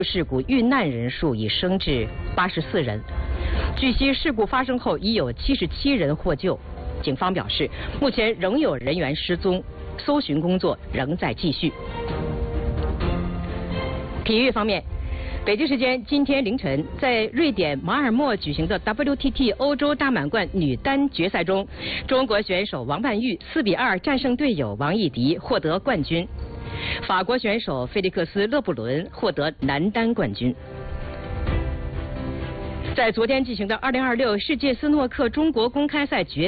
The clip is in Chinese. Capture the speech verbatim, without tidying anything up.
事故遇难人数已升至八十四人。据悉，事故发生后已有七十七人获救。警方表示，目前仍有人员失踪，搜寻工作仍在继续。体育方面，北京时间今天凌晨，在瑞典马尔默举行的 W T T 欧洲大满贯女单决赛中，中国选手王曼玉四比二战胜队友王艺迪，获得冠军。法国选手菲利克斯·勒布伦获得男单冠军。在昨天进行的二零二六世界斯诺克中国公开赛决